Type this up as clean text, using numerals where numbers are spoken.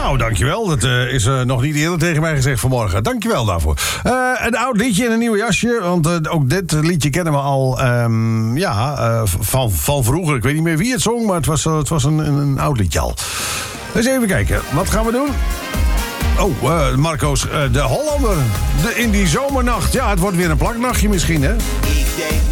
Nou, dankjewel. Dat is nog niet eerder tegen mij gezegd vanmorgen. Dankjewel daarvoor. Een oud liedje in een nieuw jasje. Want ook dit liedje kennen we al van vroeger. Ik weet niet meer wie het zong, maar het was een oud liedje al. Dus even kijken. Wat gaan we doen? Oh, Marco's, de Hollander. In die zomernacht. Ja, het wordt weer een plaknachtje misschien, hè?